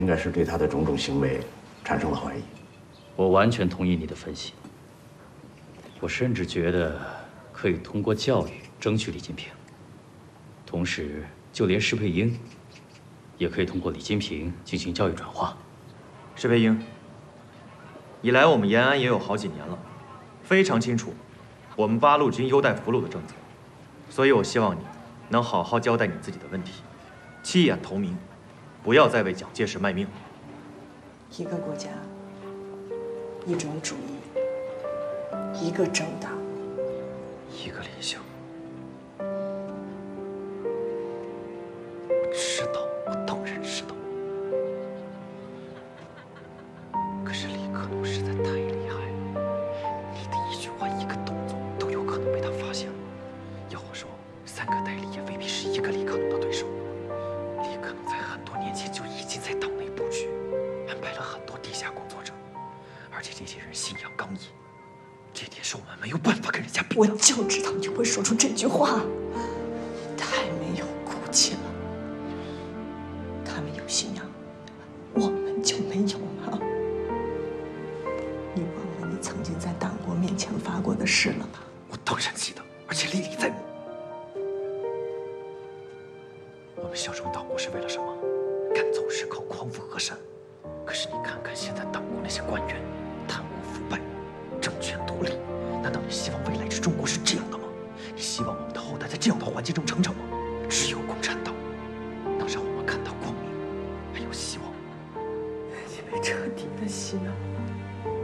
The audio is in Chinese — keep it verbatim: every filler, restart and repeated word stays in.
应该是对他的种种行为产生了怀疑。 我完全同意你的分析。我甚至觉得可以通过教育争取李金平，同时就连施佩英，也可以通过李金平进行教育转化。 施佩英，你来我们延安也有好几年了，非常清楚我们八路军优待俘虏的政策，所以我希望你能好好交代你自己的问题，弃暗投明，不要再为蒋介石卖命。 一个国家，一种主义，一个政党， 一个理想。我知道，我当然知道。可是李克农实在太厉害了，你的一句话、一个动作都有可能被他发现了。要我说，三个代理也未必是一个李克农的对手。李克农在很多年前就已经在党内布局，安排了很多地下工作者，而且这些人信仰刚毅。这点是我们没有办法跟人家比的。 我就知道你会说出这句话，太没有骨气了。他们有信仰，我们就没有吗？你忘了你曾经在党国面前发过的誓了吗？ 我当然记得，而且历历在目。我们效忠党国是为了什么？赶走日寇，匡扶河山。可是你看看现在党国那些官员，贪污腐败，政权独立，难道你希望未来之中国是这样